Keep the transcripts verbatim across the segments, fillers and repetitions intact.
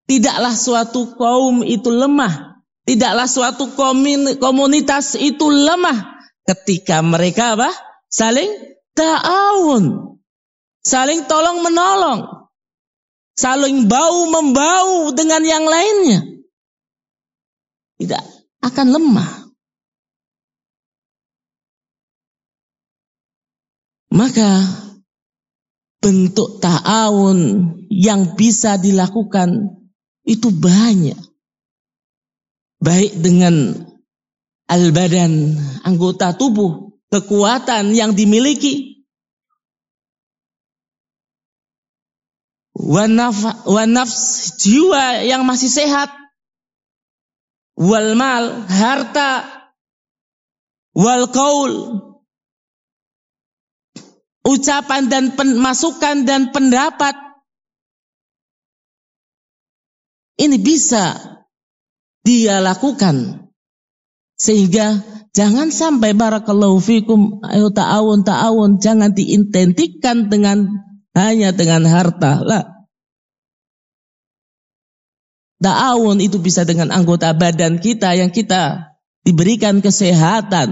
Tidaklah suatu kaum itu lemah, tidaklah suatu komunitas itu lemah ketika mereka apa? Saling ta'awun, saling tolong menolong, saling bau membau dengan yang lainnya. Tidak akan lemah. Maka bentuk ta'awun yang bisa dilakukan itu banyak. Baik dengan al-badan, anggota tubuh, kekuatan yang dimiliki, wa nafs, jiwa yang masih sehat, wal mal, harta, wal qaul, ucapan dan pen, masukan dan pendapat. Ini bisa dia lakukan. Sehingga jangan sampai barakallahu fikum, ayo ta'awun, ta'awun, jangan diidentikan dengan hanya dengan harta. Lah. Ta'awun itu bisa dengan anggota badan kita yang kita diberikan kesehatan.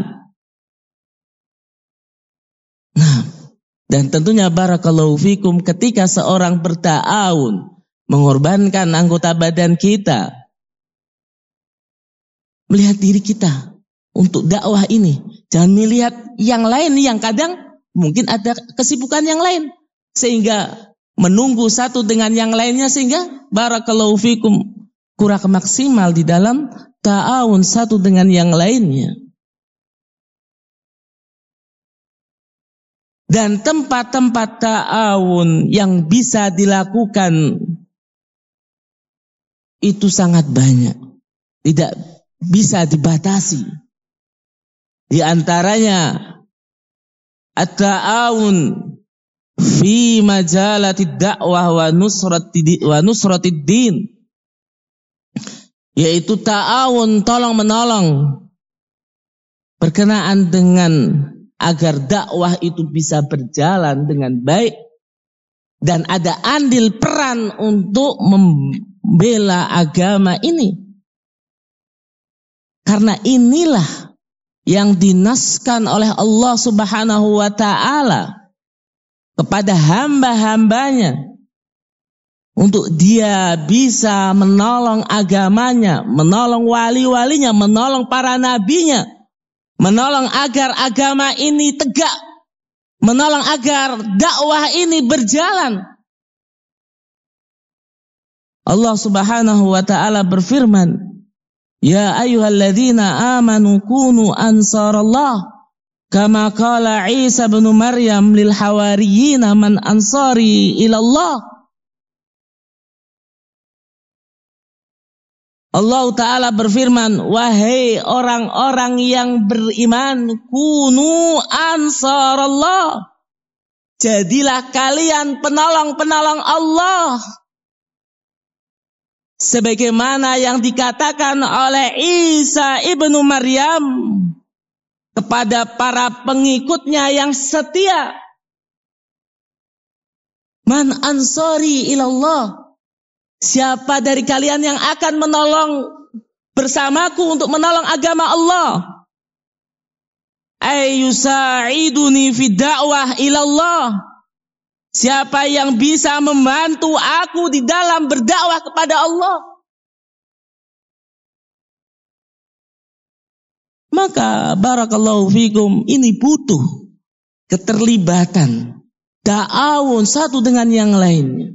Nah, dan tentunya barakallahu fikum ketika seorang berta'awun, mengorbankan anggota badan kita, melihat diri kita untuk dakwah ini. Jangan melihat yang lain yang kadang mungkin ada kesibukan yang lain. Sehingga menunggu satu dengan yang lainnya sehingga barakallahu fikum kurang maksimal di dalam ta'awun satu dengan yang lainnya. Dan tempat-tempat ta'awun yang bisa dilakukan itu sangat banyak. Tidak bisa dibatasi. Di antaranya at-ta'awun fi majalatid da'wah wa nusratid wa nusratid din, yaitu ta'awun tolong menolong berkenaan dengan agar dakwah itu bisa berjalan dengan baik dan ada andil peran untuk membela agama ini. Karena inilah yang dinaskan oleh Allah Subhanahu wa ta'ala kepada hamba-hambanya untuk dia bisa menolong agamanya, menolong wali-walinya, menolong para nabinya, menolong agar agama ini tegak, menolong agar dakwah ini berjalan. Allah Subhanahu wa ta'ala berfirman, ya ayyuhalladzina amanu kunu ansarallah kama qala Isa bin Maryam lil hawariyina man ansari ilallah. Allah Ta'ala berfirman, wahai orang-orang yang beriman, kunu ansarallah, jadilah kalian penolong-penolong Allah. Sebagaimana yang dikatakan oleh Isa ibnu Maryam kepada para pengikutnya yang setia. Man ansari ilallah. Siapa dari kalian yang akan menolong bersamaku untuk menolong agama Allah? Ayyusa'iduni fi da'wah ilallah. Siapa yang bisa membantu aku di dalam berdakwah kepada Allah? Maka barakallahu fikum, ini butuh keterlibatan, ta'awun satu dengan yang lainnya.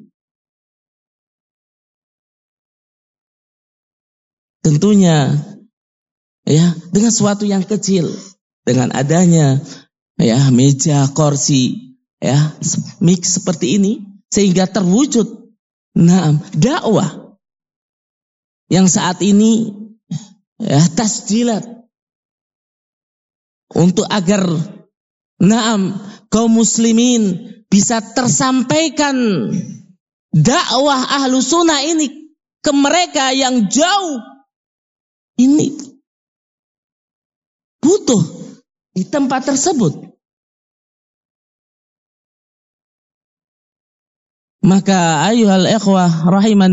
Tentunya ya dengan sesuatu yang kecil, dengan adanya ya meja, kursi, ya mix seperti ini sehingga terwujud nah dakwah yang saat ini ya tasjilat untuk agar naam kaum muslimin bisa tersampaikan dakwah ahlu sunnah ini ke mereka yang jauh. Ini butuh di tempat tersebut. Maka ayuhal ikhwah rahiman